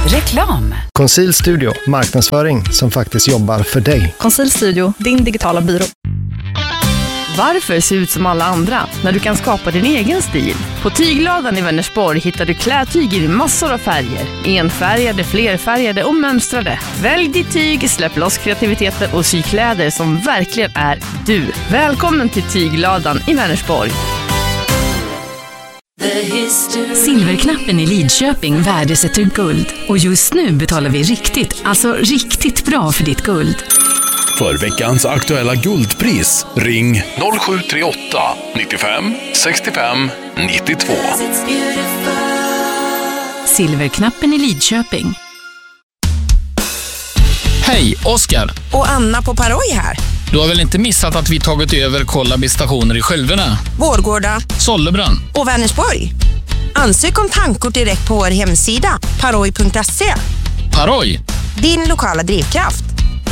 Reklam. Conceal Studio, marknadsföring som faktiskt jobbar för dig. Conceal Studio, din digitala byrå. Varför se ut som alla andra när du kan skapa din egen stil? På Tygladan i Vänersborg hittar du klädtyger i massor av färger. Enfärgade, flerfärgade och mönstrade. Välj ditt tyg, släpp loss kreativiteten och sy kläder som verkligen är du. Välkommen till Tygladan i Vänersborg. Silverknappen i Lidköping värdesätter guld. Och just nu betalar vi riktigt bra för ditt guld. För veckans aktuella guldpris, ring 0738 95 65 92. Silverknappen i Lidköping. Hej, Oskar. Och Anna på Paroj här. Du har väl inte missat att vi tagit över Kollabi-stationer i Skälverna, Vårgårda, Sollebrand och Vänersborg. Ansök om tankkort direkt på vår hemsida, paroj.se. Paroj. Din lokala drivkraft.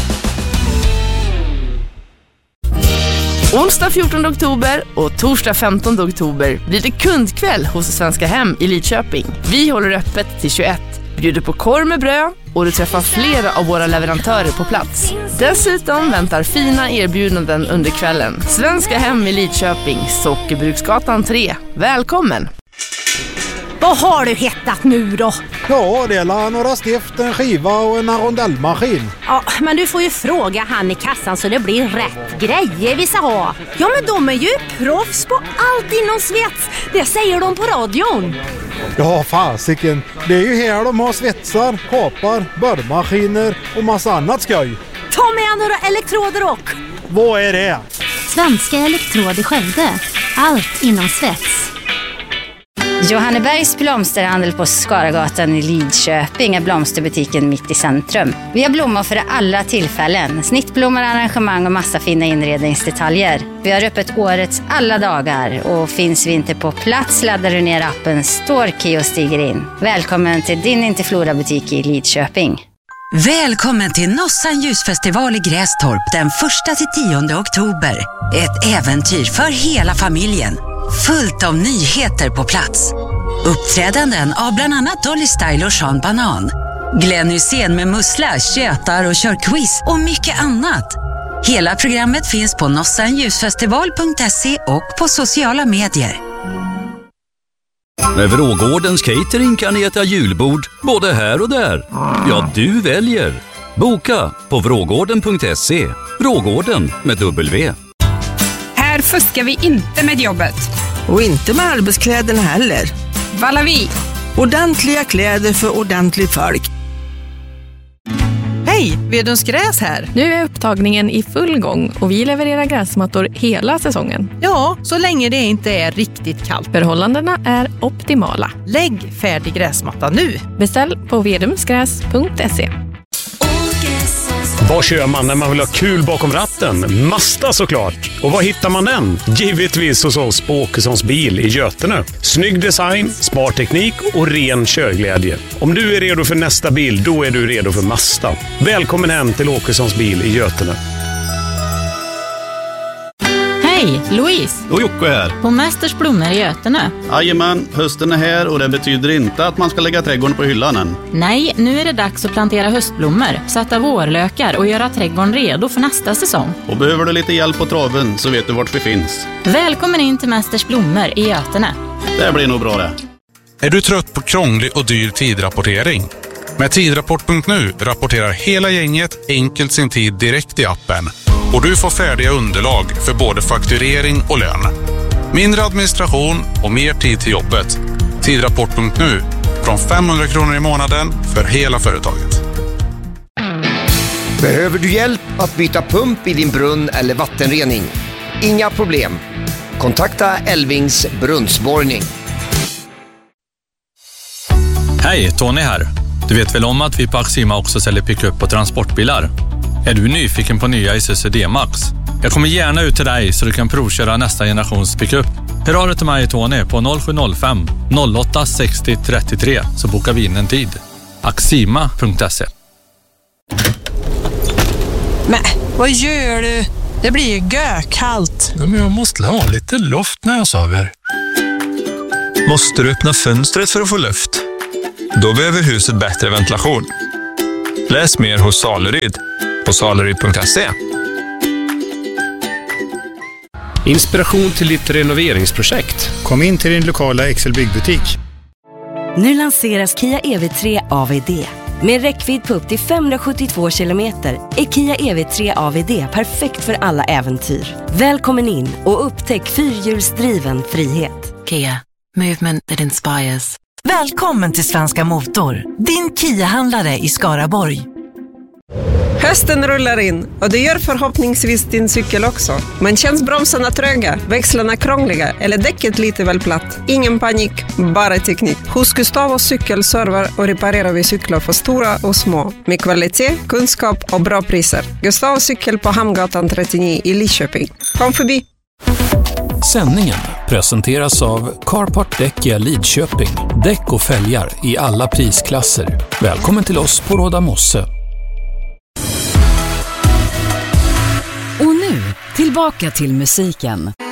Onsdag 14 oktober och torsdag 15 oktober blir det kundkväll hos Svenska Hem i Lidköping. Vi håller öppet till 21, bjuder på korv med bröd och du träffar flera av våra leverantörer på plats. Dessutom väntar fina erbjudanden under kvällen. Svenska Hem i Lidköping, Sockerbruksgatan 3. Välkommen! Vad har du hittat nu då? Ja, det är några stift, en skiva och en rondellmaskin. Ja, men du får ju fråga han i kassan så det blir rätt grejer vi ska ha. Ja, men de är ju proffs på allt inom svets. Det säger de på radion. Ja, fasiken. Det är ju här de har svetsar, kapar, borrmaskiner och massa annat skoj. Ta med några elektroder och... Vad är det? Svenska Elektrod i Skövde. Allt inom svets. Johannebergs blomsterhandel på Skaragatan i Lidköping är blomsterbutiken mitt i centrum. Vi har blommor för alla tillfällen. Snittblommor, arrangemang och massa fina inredningsdetaljer. Vi har öppet årets alla dagar och finns vi inte på plats laddar du ner appen Storkey och stiger in. Välkommen till din Interflora-butik i Lidköping. Välkommen till Nossan ljusfestival i Grästorp den 1-10 oktober. Ett äventyr för hela familjen. Fullt av nyheter på plats. Uppträdanden av bland annat Dolly Style och Sean Banan. Glenn Hussein med mussla, tjötar och kör quiz och mycket annat. Hela programmet finns på nossanljusfestival.se och på sociala medier. Med Vrågårdens catering kan ni äta julbord både här och där. Ja, du väljer. Boka på vrågården.se. Vrågården med W. Här fuskar vi inte med jobbet. Och inte med arbetskläderna heller. Valavi. Ordentliga kläder för ordentligt folk. Hej, Vedens Gräs här. Nu är upptagningen i full gång och vi levererar gräsmattor hela säsongen. Ja, så länge det inte är riktigt kallt. Förhållandena är optimala. Lägg färdig gräsmatta nu. Beställ på vedumsgräs.se. Vad kör man när man vill ha kul bakom ratten? Mazda såklart. Och var hittar man den? Givetvis hos oss på Åkessons bil i Götene. Snygg design, smart teknik och ren körglädje. Om du är redo för nästa bil, då är du redo för Mazda. Välkommen hem till Åkessons bil i Götene. Hej, Louise. Och Jocke här. På Mästers blommor i Götene. Jajamän, hösten är här och det betyder inte att man ska lägga trädgården på hyllan än. Nej, nu är det dags att plantera höstblommor, sätta vårlökar och göra trädgården redo för nästa säsong. Och behöver du lite hjälp på traven så vet du vart vi finns. Välkommen in till Mästers blommor i Götene. Det blir nog bra det. Är du trött på krånglig och dyr tidrapportering? Med tidrapport.nu rapporterar hela gänget enkelt sin tid direkt i appen. Och du får färdiga underlag för både fakturering och lön. Mindre administration och mer tid till jobbet. Tidrapport.nu. Från 500 kronor i månaden för hela företaget. Behöver du hjälp att byta pump i din brunn eller vattenrening? Inga problem. Kontakta Elvings brunnsborrning. Hej, Tony här. Du vet väl om att vi på Axima också säljer pick-up och transportbilar? Är du nyfiken på nya Isuzu D-Max? Jag kommer gärna ut till dig så du kan provköra nästa generations pick-up. Hör av dig till mig, Tony, på 0705 08 60 33 så bokar vi in en tid. Axima.se. Men, vad gör du? Det blir ju gökallt. Men jag måste ha lite luft när jag sover. Måste du öppna fönstret för att få luft? Då behöver huset bättre ventilation. Läs mer hos Saleryd på saleryd.se. Inspiration till ditt renoveringsprojekt. Kom in till din lokala Excel-byggbutik. Nu lanseras Kia EV3 AVD. Med räckvidd på upp till 572 kilometer är Kia EV3 AVD perfekt för alla äventyr. Välkommen in och upptäck fyrhjulsdriven frihet. Kia, movement that inspires. Välkommen till Svenska Motor, din Kia-handlare i Skaraborg. Hösten rullar in och det gör förhoppningsvis din cykel också. Men känns bromsarna tröga, växlarna krångliga eller däcket lite väl platt? Ingen panik, bara teknik. Hos Gustavos Cykelserver och reparerar vi cyklar för stora och små. Med kvalitet, kunskap och bra priser. Gustavos Cykel på Hamngatan 39 i Lidköping. Kom förbi! Sändningen presenteras av Carport Däckia Lidköping. Däck och fälgar i alla prisklasser. Välkommen till oss på Råda Mosse. Och nu, tillbaka till musiken.